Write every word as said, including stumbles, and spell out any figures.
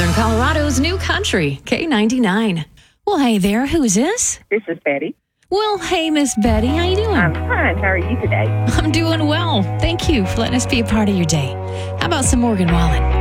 Northern Colorado's new country, K ninety-nine. Well, hey there. Who's this? This is Betty. Well, hey, Miss Betty. How you doing? I'm fine. How are you today? I'm doing well. Thank you for letting us be a part of your day. How about some Morgan Wallen?